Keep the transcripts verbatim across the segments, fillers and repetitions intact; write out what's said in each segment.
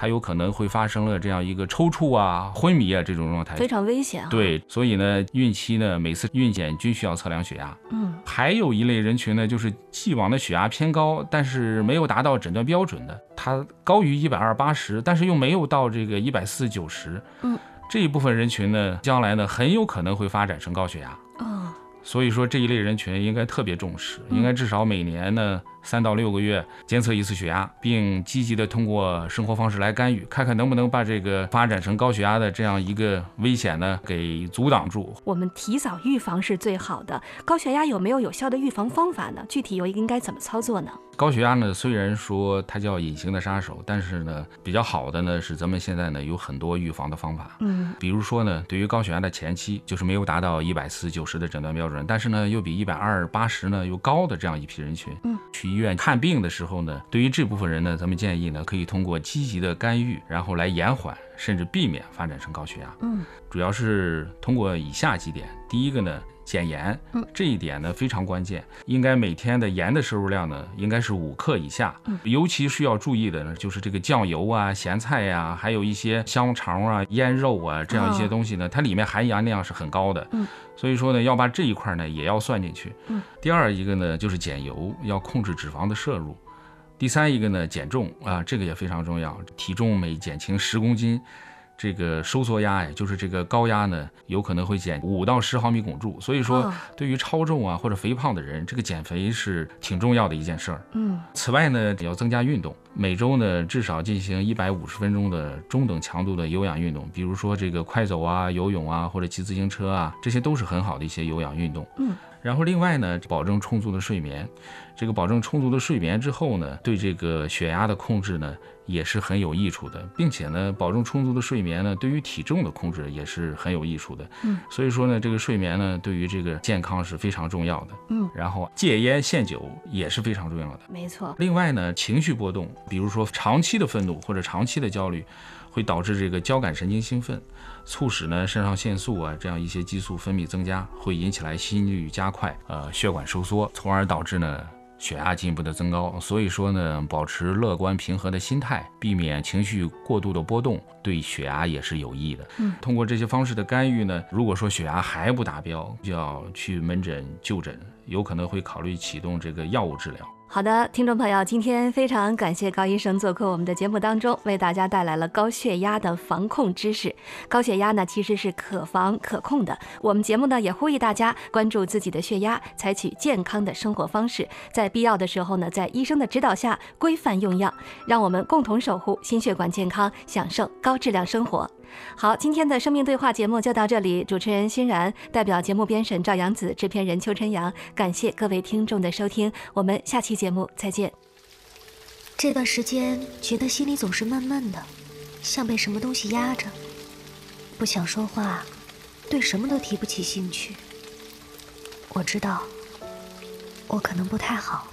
它有可能会发生了这样一个抽搐啊、昏迷啊这种状态， 非常危险啊。 对，所以呢，孕期呢每次孕检均需要测量血压。 嗯， 还有一类人群呢，就是既往的血压偏高，但是没有达到诊断标准的，它高于一百二八十，但是又没有到这个一百四九十。 嗯， 这一部分人群呢，将来呢很有可能会发展成高血压。 哦， 所以说这一类人群应该特别重视，应该至少每年呢三到六个月监测一次血压，并积极的通过生活方式来干预，看看能不能把这个发展成高血压的这样一个危险呢给阻挡住。 我们提早预防是最好的。高血压有没有有效的预防方法呢？具体又应该怎么操作呢？ 高血压呢，虽然说它叫隐形的杀手，但是呢，比较好的呢是咱们现在呢有很多预防的方法。 嗯， 比如说呢，对于高血压的前期，就是没有达到一百四九十的诊断标准，但是呢又比一百二八十呢又高的这样一批人群， 嗯， 去医院看病的时候呢，对于这部分人呢，咱们建议呢可以通过积极的干预，然后来延缓甚至避免发展成高血压。 嗯， 主要是通过以下几点。第一个呢，减盐， 嗯， 这一点呢非常关键，应该每天的盐的摄入量呢应该是五克以下。 嗯， 尤其需要注意的呢，就是这个酱油啊、咸菜呀、还有一些香肠啊、腌肉啊这样一些东西呢，它里面含盐量是很高的。 嗯， 所以说呢，要把这一块呢也要算进去。 嗯， 第二一个呢就是减油，要控制脂肪的摄入。第三一个呢减重啊，这个也非常重要，体重每减轻十公斤。这个收缩压呀，就是这个高压呢，有可能会减五到十毫米汞柱。所以说，对于超重啊或者肥胖的人，这个减肥是挺重要的一件事儿。 嗯， 此外呢，也要增加运动，每周呢至少进行一百五十分钟的中等强度的有氧运动，比如说这个快走啊、游泳啊或者骑自行车啊，这些都是很好的一些有氧运动。 嗯。 然后另外呢，保证充足的睡眠，这个保证充足的睡眠之后呢，对这个血压的控制呢也是很有益处的，并且呢，保证充足的睡眠呢，对于体重的控制也是很有益处的。 嗯， 所以说呢，这个睡眠呢，对于这个健康是非常重要的。 嗯， 然后戒烟限酒也是非常重要的。 没错。 另外呢，情绪波动，比如说长期的愤怒或者长期的焦虑，会导致这个交感神经兴奋，促使呢肾上腺素啊这样一些激素分泌增加，会引起来心率加快，呃血管收缩，从而导致呢血压进一步的增高。所以说呢，保持乐观平和的心态，避免情绪过度的波动，对血压也是有益的。 嗯， 通过这些方式的干预呢，如果说血压还不达标，就要去门诊就诊，有可能会考虑启动这个药物治疗。 好的，听众朋友，今天非常感谢高医生做客我们的节目当中，为大家带来了高血压的防控知识。高血压呢其实是可防可控的，我们节目呢也呼吁大家关注自己的血压，采取健康的生活方式，在必要的时候呢，在医生的指导下规范用药，让我们共同守护心血管健康，享受高质量生活。好，今天的生命对话节目就到这里，主持人欣然，代表节目编审赵阳子，制片人邱晨阳，感谢各位听众的收听，我们下期节目再见。 这段时间觉得心里总是闷闷的，像被什么东西压着，不想说话，对什么都提不起兴趣。我知道我可能不太好。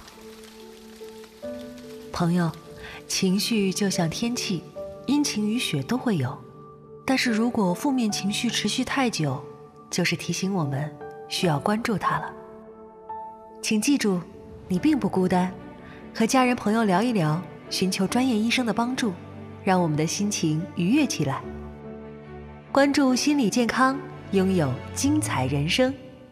朋友，情绪就像天气，阴晴雨雪都会有，但是如果负面情绪持续太久，就是提醒我们需要关注它了。请记住，你并不孤单，和家人朋友聊一聊，寻求专业医生的帮助，让我们的心情愉悦起来。关注心理健康，拥有精彩人生。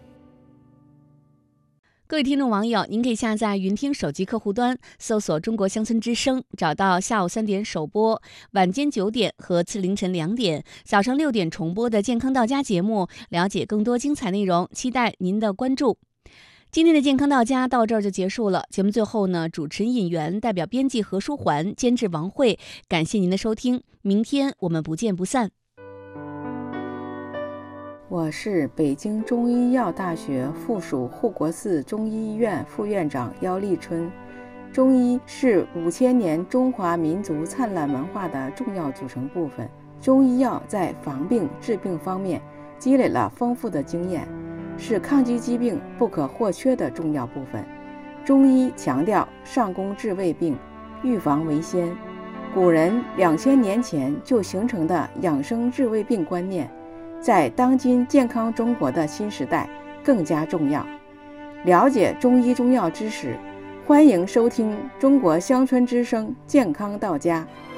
各位听众网友，您可以下载云听手机客户端，搜索中国乡村之声，找到下午三点首播、晚间九点和次凌晨两点、早上六点重播的健康到家节目，了解更多精彩内容，期待您的关注。今天的健康到家到这儿就结束了，节目最后呢，主持人尹媛代表编辑何书桓，监制王慧，感谢您的收听，明天我们不见不散。 我是北京中医药大学附属护国寺中医医院副院长姚立春。中医是五千年中华民族灿烂文化的重要组成部分，中医药在防病治病方面积累了丰富的经验，是抗击疾病不可或缺的重要部分。中医强调上工治未病，预防为先，古人两千年前就形成的养生治未病观念，在当今健康中国的新时代更加重要。了解中医中药知识，欢迎收听中国乡村之声健康到家。